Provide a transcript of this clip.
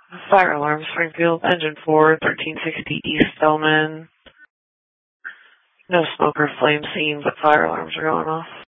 Fire alarm, Springfield, engine 4, 1360 East Spellman. No smoke or flame seen, but fire alarms are going off.